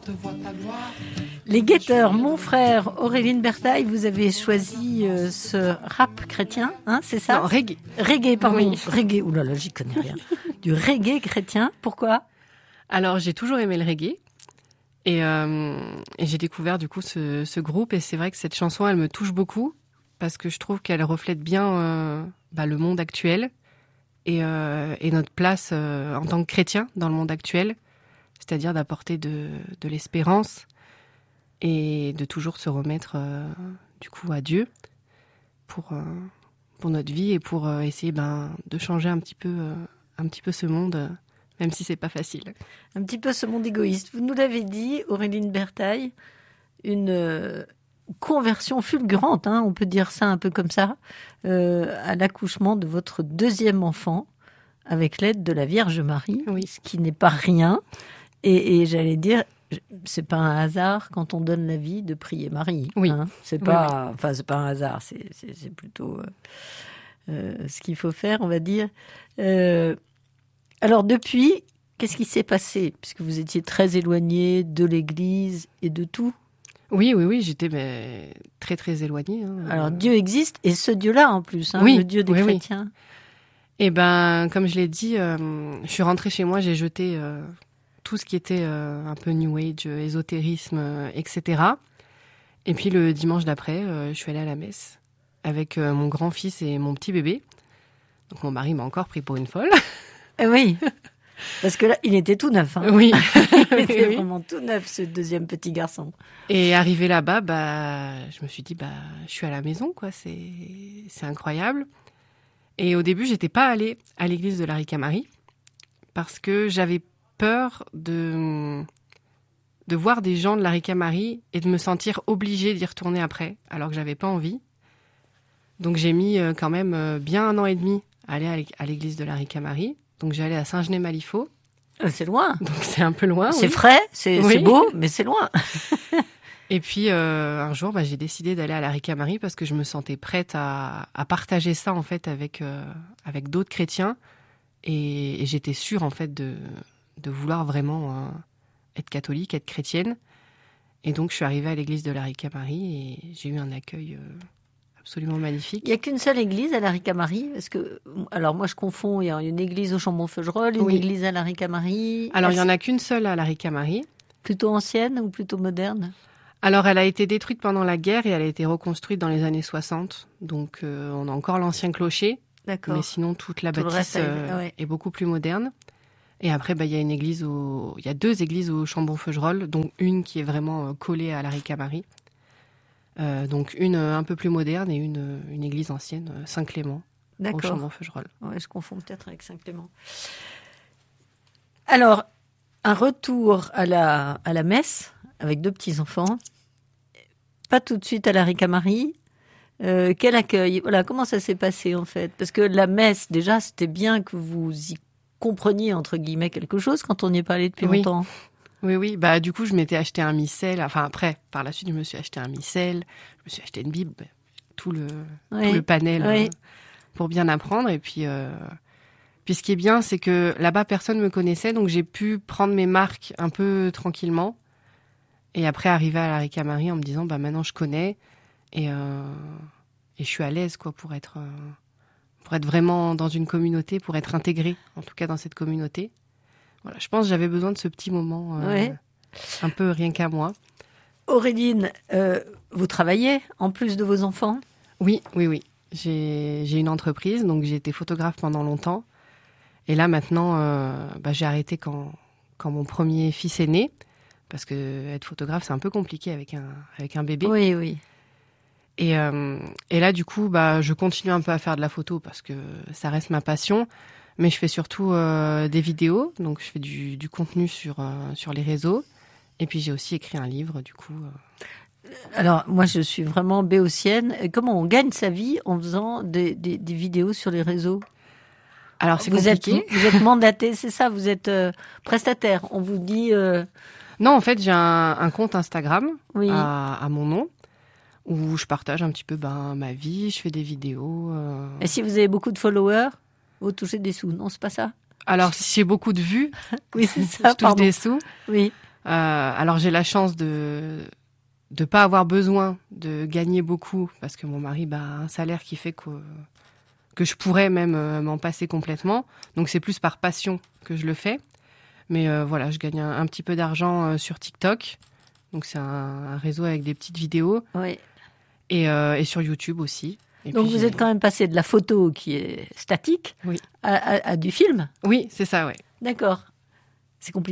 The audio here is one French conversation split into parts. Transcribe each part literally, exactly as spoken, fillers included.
Les Guetteurs, mon frère Auréline Bertaille, vous avez choisi euh, ce rap chrétien, hein, c'est ça ? Non, reggae. Reggae, pardon. Oui. Reggae, oulala, j'y connais rien. Du reggae chrétien, pourquoi ? Alors, j'ai toujours aimé le reggae. Et, euh, et j'ai découvert du coup ce, ce groupe. Et c'est vrai que cette chanson, elle me touche beaucoup. Parce que je trouve qu'elle reflète bien euh, bah, le monde actuel. Et, euh, et notre place euh, en tant que chrétien dans le monde actuel. C'est-à-dire d'apporter de, de l'espérance. Et de toujours se remettre euh, du coup à Dieu pour, euh, pour notre vie et pour euh, essayer ben, de changer un petit peu, euh, un petit peu ce monde, euh, même si c'est pas facile. Un petit peu ce monde égoïste. Vous nous l'avez dit, Auréline Bertaille, une euh, conversion fulgurante, hein, on peut dire ça un peu comme ça, euh, à l'accouchement de votre deuxième enfant, avec l'aide de la Vierge Marie, Oui. Ce qui n'est pas rien. Et, et j'allais dire, c'est pas un hasard quand on donne la vie de prier Marie. Oui. Hein. C'est pas, oui, oui. enfin c'est pas un hasard. C'est, c'est, c'est plutôt euh, euh, ce qu'il faut faire, on va dire. Euh, alors depuis, qu'est-ce qui s'est passé ? Puisque vous étiez très éloigné de l'Église et de tout. Oui, oui, oui, j'étais mais, très, très éloignée. Hein. Alors Dieu existe et ce Dieu-là en plus, hein, oui, le Dieu des oui, chrétiens. Oui. Et ben, comme je l'ai dit, euh, je suis rentrée chez moi, j'ai jeté euh, tout ce qui était euh, un peu New Age, euh, ésotérisme, euh, et cetera. Et puis le dimanche d'après, euh, je suis allée à la messe avec euh, mon grand-fils et mon petit bébé. Donc mon mari m'a encore pris pour une folle. Eh oui, parce que là, il était tout neuf. Hein. Oui. Il était oui. vraiment tout neuf, ce deuxième petit garçon. Et arrivé là-bas, bah, je me suis dit, bah, je suis à la maison, quoi. C'est, c'est incroyable. Et au début, j'étais pas allée à l'église de la Ricamarie parce que j'avais peur de, de voir des gens de la Ricamarie et de me sentir obligée d'y retourner après, alors que j'avais pas envie. Donc j'ai mis quand même bien un an et demi à aller à l'église de la Ricamarie. Donc j'allais à Saint-Genès-Malifaux. C'est loin. Donc c'est un peu loin. C'est oui. frais, c'est, oui. c'est beau, mais c'est loin. Et puis euh, un jour, bah, j'ai décidé d'aller à la Ricamarie parce que je me sentais prête à, à partager ça en fait avec euh, avec d'autres chrétiens et, et j'étais sûre en fait de de vouloir vraiment euh, être catholique, être chrétienne. Et donc je suis arrivée à l'église de la Ricamarie et j'ai eu un accueil euh, absolument magnifique. Il n'y a qu'une seule église à la Ricamarie, parce que alors moi je confonds, il y a une église au Chambon-Feugerolles, une oui. église à la Ricamarie. Alors il y en a qu'une seule à la Ricamarie. Plutôt ancienne ou plutôt moderne ? Alors, elle a été détruite pendant la guerre et elle a été reconstruite dans les années soixante. Donc, euh, on a encore l'ancien clocher. D'accord. Mais sinon, toute la Tout bâtisse reste, euh, ouais. est beaucoup plus moderne. Et après, bah, il y a une église au... il y a deux églises au Chambon-Feugerolles, dont une qui est vraiment euh, collée à la Ricamarie. Euh, donc, une euh, un peu plus moderne et une, euh, une église ancienne, euh, Saint-Clément, D'accord. au Chambon-Feugerolles. Ouais, je confonds peut-être avec Saint-Clément. Alors, un retour à la, à la messe avec deux petits-enfants. Pas tout de suite à la Ricamarie. Euh, quel accueil ? Voilà, comment ça s'est passé en fait ? Parce que la messe, déjà, c'était bien que vous y compreniez entre guillemets quelque chose quand on n'y est pas allé depuis oui. longtemps. Oui, oui. Bah, du coup, je m'étais acheté un missel. Enfin, après, par la suite, je me suis acheté un missel. Je me suis acheté une Bible, tout le, oui. tout le panel oui. euh, pour bien apprendre. Et puis, euh, puis, ce qui est bien, c'est que là-bas, personne ne me connaissait. Donc, j'ai pu prendre mes marques un peu tranquillement. Et après, arriver à la Ricamarie en me disant, bah, maintenant, je connais. Et, euh, et je suis à l'aise, quoi, pour être, euh, pour être vraiment dans une communauté, pour être intégrée, en tout cas, dans cette communauté. Voilà, je pense que j'avais besoin de ce petit moment, euh, ouais. un peu rien qu'à moi. Auréline, euh, vous travaillez en plus de vos enfants ? Oui, oui, oui. J'ai, j'ai une entreprise, donc j'ai été photographe pendant longtemps. Et là, maintenant, euh, bah, j'ai arrêté quand, quand mon premier fils est né. Parce que être photographe, c'est un peu compliqué avec un, avec un bébé. Oui, oui. Et, euh, et là, du coup, bah, je continue un peu à faire de la photo parce que ça reste ma passion. Mais je fais surtout euh, des vidéos. Donc, je fais du, du contenu sur, euh, sur les réseaux. Et puis, j'ai aussi écrit un livre, du coup. Euh... Alors, moi, je suis vraiment béotienne. Comment on gagne sa vie en faisant des, des, des vidéos sur les réseaux ? Alors, c'est vous compliqué. Êtes, vous êtes mandaté, c'est ça ? Vous êtes euh, prestataire. On vous dit... Euh... Non, en fait, j'ai un, un compte Instagram oui. à, à mon nom où je partage un petit peu ben, ma vie, je fais des vidéos. Euh... Et si vous avez beaucoup de followers, vous touchez des sous, non, c'est pas ça ? Alors, si j'ai beaucoup de vues, oui, c'est ça, je touche pardon. des sous. Oui. alors j'ai la chance de de pas avoir besoin de gagner beaucoup parce que mon mari bah, a un salaire qui fait que que je pourrais même euh, m'en passer complètement. Donc c'est plus par passion que je le fais. Mais euh, voilà, je gagne un, un petit peu d'argent euh, sur TikTok. Donc c'est un, un réseau avec des petites vidéos. Oui. Et, euh, et sur YouTube aussi. Et Donc puis, vous j'ai... êtes quand même passé de la photo qui est statique oui. à, à, à du film. Oui, c'est ça, oui. D'accord. C'est compliqué ?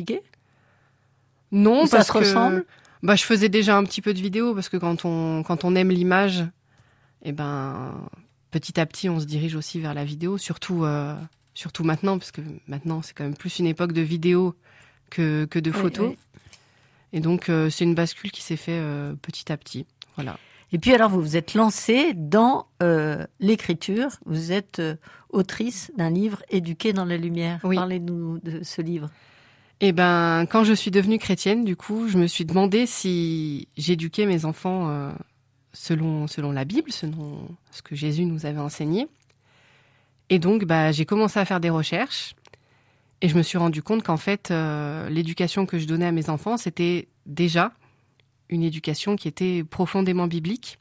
Non, Ou parce ça se que ressemble ? bah, je faisais déjà un petit peu de vidéos parce que quand on, quand on aime l'image, eh ben, petit à petit, on se dirige aussi vers la vidéo, surtout, euh, surtout maintenant, parce que maintenant, c'est quand même plus une époque de vidéo que, que de photos. Oui, oui. Et donc, euh, c'est une bascule qui s'est fait euh, petit à petit. Voilà. Et puis alors, vous vous êtes lancée dans euh, l'écriture. Vous êtes euh, autrice d'un livre, Éduquée dans la lumière. Oui. Parlez-nous de ce livre. Eh ben, quand je suis devenue chrétienne, du coup, je me suis demandé si j'éduquais mes enfants euh, selon, selon la Bible, selon ce que Jésus nous avait enseigné. Et donc, bah, j'ai commencé à faire des recherches et je me suis rendu compte qu'en fait, euh, l'éducation que je donnais à mes enfants, c'était déjà une éducation qui était profondément biblique.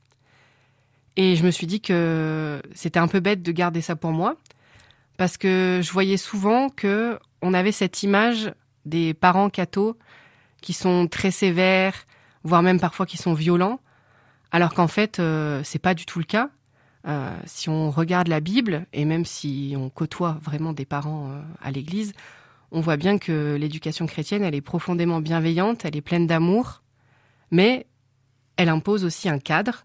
Et je me suis dit que c'était un peu bête de garder ça pour moi parce que je voyais souvent qu'on avait cette image des parents cathos qui sont très sévères, voire même parfois qui sont violents, alors qu'en fait, euh, c'est pas du tout le cas. Euh, si on regarde la Bible, et même si on côtoie vraiment des parents euh, à l'église, on voit bien que l'éducation chrétienne, elle est profondément bienveillante, elle est pleine d'amour, mais elle impose aussi un cadre,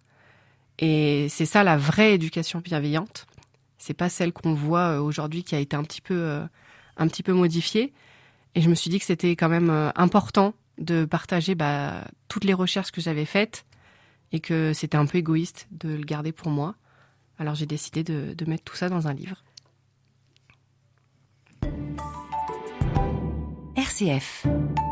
et c'est ça la vraie éducation bienveillante. C'est pas celle qu'on voit aujourd'hui qui a été un petit peu, euh, un petit peu modifiée. Et je me suis dit que c'était quand même important de partager bah, toutes les recherches que j'avais faites et que c'était un peu égoïste de le garder pour moi. Alors j'ai décidé de, de mettre tout ça dans un livre. R C F.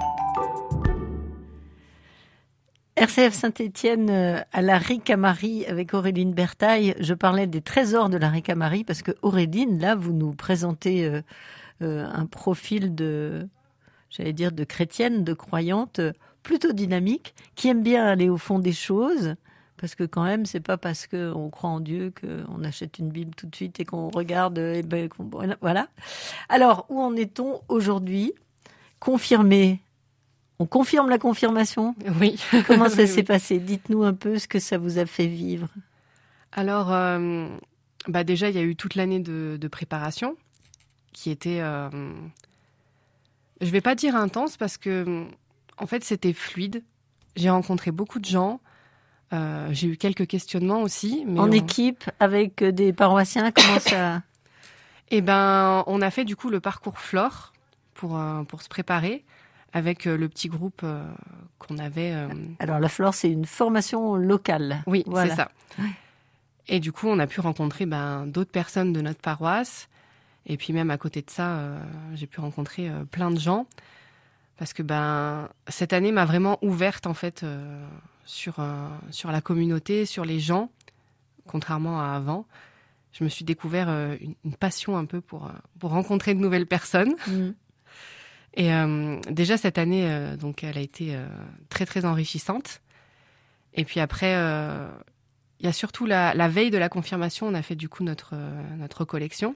R C F Saint-Étienne à la Ricamarie avec Auréline Bertaille. Je parlais des trésors de la Ricamarie parce que Auréline, là, vous nous présentez... Euh, Euh, un profil de, j'allais dire, de chrétienne, de croyante, plutôt dynamique, qui aime bien aller au fond des choses, parce que quand même, c'est pas parce qu'on croit en Dieu qu'on achète une Bible tout de suite et qu'on regarde, et ben, qu'on, voilà. Alors, où en est-on aujourd'hui ? Confirmé. On confirme la confirmation ? Oui. Comment ça oui, s'est oui. passé ? Dites-nous un peu ce que ça vous a fait vivre. Alors, euh, bah déjà, il y a eu toute l'année de, de préparation, qui était, euh, je vais pas dire intense parce que, en fait, c'était fluide. J'ai rencontré beaucoup de gens. Euh, j'ai eu quelques questionnements aussi. Mais en on... équipe, avec des paroissiens, comment ça... Eh ben, on a fait du coup le parcours Flore pour, euh, pour se préparer avec euh, le petit groupe euh, qu'on avait. Euh... Alors, la Flore, c'est une formation locale. Oui, voilà. C'est ça. Ouais. Et du coup, on a pu rencontrer ben, d'autres personnes de notre paroisse. Et puis même à côté de ça, euh, j'ai pu rencontrer euh, plein de gens parce que ben cette année m'a vraiment ouverte en fait euh, sur euh, sur la communauté, sur les gens, contrairement à avant. Je me suis découvert euh, une, une passion un peu pour pour rencontrer de nouvelles personnes. Mmh. Et euh, déjà cette année, euh, donc elle a été euh, très très enrichissante. Et puis après, euh, il y a surtout la, la veille de la confirmation, on a fait du coup notre euh, notre collection.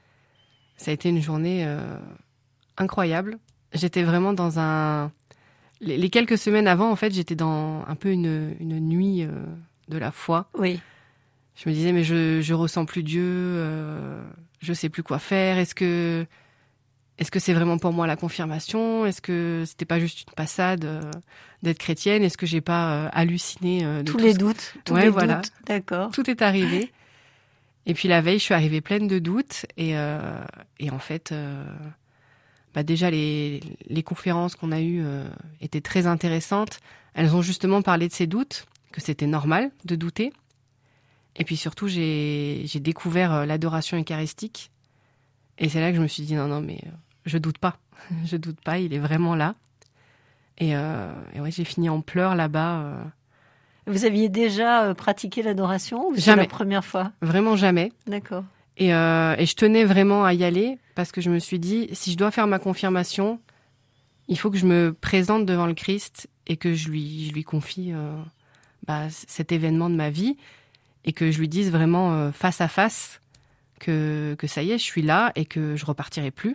Ça a été une journée euh, incroyable. J'étais vraiment dans un... Les, les quelques semaines avant, en fait, j'étais dans un peu une, une nuit euh, de la foi. Oui. Je me disais, mais je je ressens plus Dieu, euh, je sais plus quoi faire. Est-ce que est-ce que c'est vraiment pour moi la confirmation ? Est-ce que c'était pas juste une passade euh, d'être chrétienne ? Est-ce que j'ai pas euh, halluciné euh, de tous tout les ce... doutes, tous ouais, les voilà. doutes, d'accord. Tout est arrivé. Et puis la veille, je suis arrivée pleine de doutes. Et, euh, et en fait, euh, bah déjà, les, les conférences qu'on a eues euh, étaient très intéressantes. Elles ont justement parlé de ces doutes, que c'était normal de douter. Et puis surtout, j'ai, j'ai découvert euh, l'adoration eucharistique. Et c'est là que je me suis dit, non, non, mais euh, je doute pas. je doute pas, il est vraiment là. Et, euh, et ouais, j'ai fini en pleurs là-bas. Euh, Vous aviez déjà pratiqué l'adoration ou Jamais. C'est la première fois ? Vraiment jamais. D'accord. Et, euh, et je tenais vraiment à y aller parce que je me suis dit, si je dois faire ma confirmation, il faut que je me présente devant le Christ et que je lui, je lui confie euh, bah, cet événement de ma vie et que je lui dise vraiment euh, face à face que, que ça y est, je suis là et que je repartirai plus.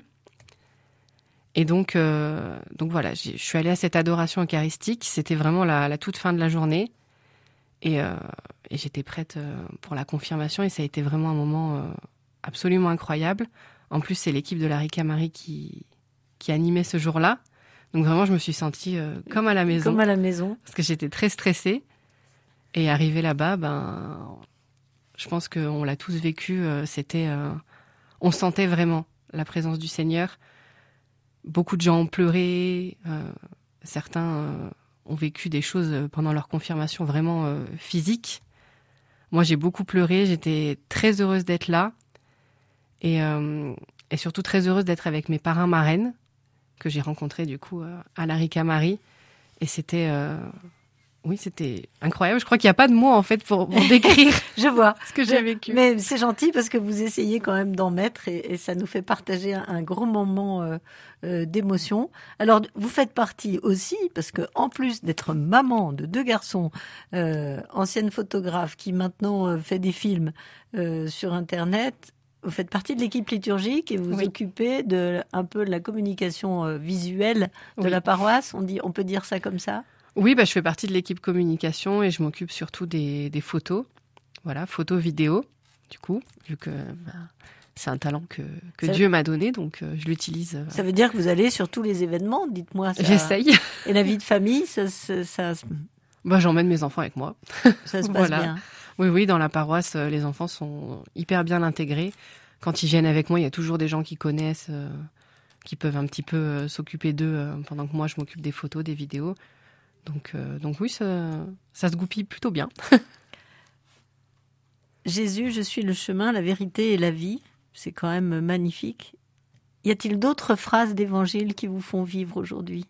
Et donc, euh, donc voilà, je suis allée à cette adoration eucharistique. C'était vraiment la, la toute fin de la journée. Et, euh, et j'étais prête pour la confirmation. Et ça a été vraiment un moment euh, absolument incroyable. En plus, c'est l'équipe de la Rica Marie qui, qui animait ce jour-là. Donc vraiment, je me suis sentie euh, comme à la maison. Comme à la maison. Parce que j'étais très stressée. Et arrivée là-bas, ben, je pense qu'on l'a tous vécu. Euh, c'était, euh, on sentait vraiment la présence du Seigneur. Beaucoup de gens ont pleuré, euh, certains euh, ont vécu des choses pendant leur confirmation vraiment euh, physiques. Moi, j'ai beaucoup pleuré, j'étais très heureuse d'être là et, euh, et surtout très heureuse d'être avec mes parrains marraines que j'ai rencontrés du coup euh, à la Rica Marie. Et c'était, euh, oui, c'était incroyable. Je crois qu'il n'y a pas de mots en fait pour, pour décrire Je vois ce que j'ai vécu. Mais c'est gentil parce que vous essayez quand même d'en mettre et, et ça nous fait partager un, un gros moment euh, euh, d'émotion. Alors, vous faites partie aussi, parce que en plus d'être maman de deux garçons, euh, ancienne photographe qui maintenant euh, fait des films euh, sur Internet, vous faites partie de l'équipe liturgique et vous vous Oui. occupez de un peu de la communication euh, visuelle de Oui. la paroisse. On dit, on peut dire ça comme ça? Oui, bah, je fais partie de l'équipe communication et je m'occupe surtout des, des photos. Voilà, photos, vidéos, du coup, vu que bah, c'est un talent que, que Ça- Dieu m'a donné, donc euh, je l'utilise. euh, Ça veut dire que vous allez sur tous les événements, dites-moi ça. J'essaye. Et la vie de famille, ça, ça, ça, Bah, j'emmène mes enfants avec moi. ça se passe Voilà. bien. Oui, oui, dans la paroisse, euh, les enfants sont hyper bien intégrés. Quand ils viennent avec moi, il y a toujours des gens qui connaissent, euh, qui peuvent un petit peu euh, s'occuper d'eux euh, pendant que moi, je m'occupe des photos, des vidéos. Donc, euh, donc oui, ça, ça se goupille plutôt bien. Jésus, je suis le chemin, la vérité et la vie. C'est quand même magnifique. Y a-t-il d'autres phrases d'évangile qui vous font vivre aujourd'hui?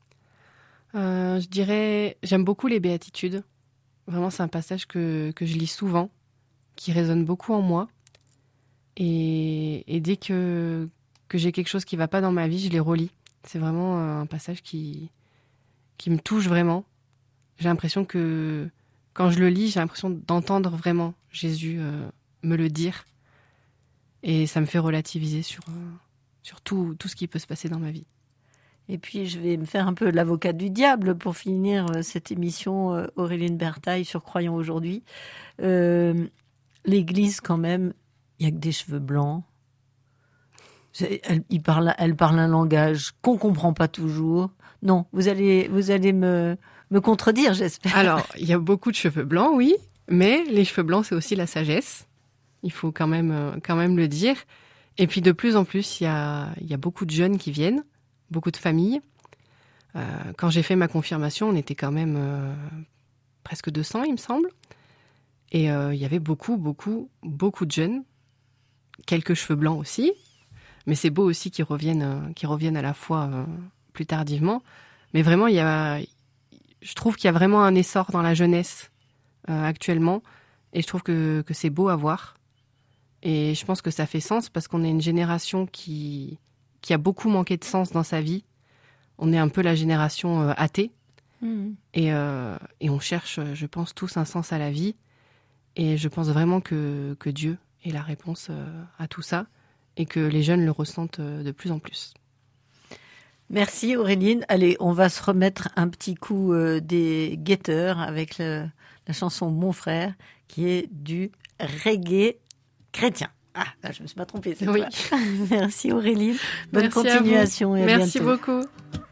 Euh, je dirais, j'aime beaucoup les béatitudes. Vraiment, c'est un passage que, que je lis souvent, qui résonne beaucoup en moi. Et, et dès que, que j'ai quelque chose qui ne va pas dans ma vie, je les relis. C'est vraiment euh, un passage qui, qui me touche vraiment. J'ai l'impression que quand je le lis, j'ai l'impression d'entendre vraiment Jésus euh, me le dire. Et ça me fait relativiser sur, euh, sur tout, tout ce qui peut se passer dans ma vie. Et puis, je vais me faire un peu l'avocate du diable pour finir euh, cette émission euh, Auréline Bertaille sur Croyons aujourd'hui. Euh, L'Église, quand même, il n'y a que des cheveux blancs. C'est- Elle, il parle, elle parle un langage qu'on ne comprend pas toujours. Non, vous allez, vous allez me, me contredire, j'espère. Alors, il y a beaucoup de cheveux blancs, oui, mais les cheveux blancs, c'est aussi la sagesse. Il faut quand même, euh, quand même le dire. Et puis, de plus en plus, il y a, il y a beaucoup de jeunes qui viennent, beaucoup de familles. Euh, quand j'ai fait ma confirmation, on était quand même euh, presque deux cents, il me semble. Et euh, il y avait beaucoup, beaucoup, beaucoup de jeunes. Quelques cheveux blancs aussi. Mais c'est beau aussi qu'ils reviennent, euh, qu'ils reviennent à la fois euh, plus tardivement. Mais vraiment, il y a, je trouve qu'il y a vraiment un essor dans la jeunesse euh, actuellement. Et je trouve que, que c'est beau à voir. Et je pense que ça fait sens parce qu'on est une génération qui, qui a beaucoup manqué de sens dans sa vie. On est un peu la génération euh, athée. Mmh. Et, euh, et on cherche, je pense, tous un sens à la vie. Et je pense vraiment que, que Dieu est la réponse euh, à tout ça. Et que les jeunes le ressentent euh, de plus en plus. Merci Auréline. Allez, on va se remettre un petit coup euh, des guetteurs avec le- la chanson Mon frère, qui est du reggae chrétien. Ah, là, je me suis pas trompée cette Oui. fois. Merci Auréline. Bonne Merci à vous. continuation et à Merci bientôt. beaucoup.